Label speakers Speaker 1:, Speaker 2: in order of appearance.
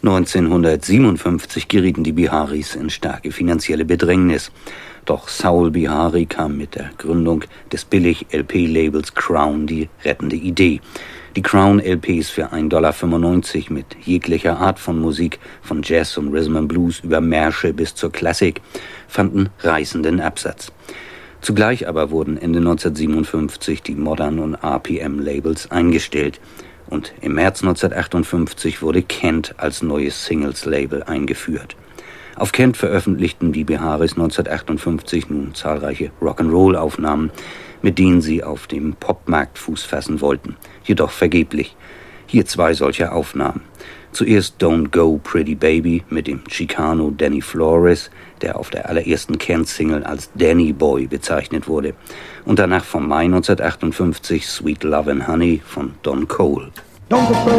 Speaker 1: 1957 gerieten die Biharis in starke finanzielle Bedrängnis. Doch Saul Bihari kam mit der Gründung des Billig-LP-Labels Crown die rettende Idee. Die Crown-LPs für 1,95 $ mit jeglicher Art von Musik, von Jazz und Rhythm and Blues über Märsche bis zur Klassik, fanden reißenden Absatz. Zugleich aber wurden Ende 1957 die Modern- und RPM-Labels eingestellt. Und im März 1958 wurde Kent als neues Singles-Label eingeführt. Auf Kent veröffentlichten die Biharis 1958 nun zahlreiche Rock'n'Roll-Aufnahmen, mit denen sie auf dem Popmarkt Fuß fassen wollten, jedoch vergeblich. Hier 2 solcher Aufnahmen. Zuerst Don't Go Pretty Baby mit dem Chicano Danny Flores, der auf der allerersten Kent-Single als Danny Boy bezeichnet wurde. Und danach vom Mai 1958 Sweet Love and Honey von Don Cole.
Speaker 2: Don't go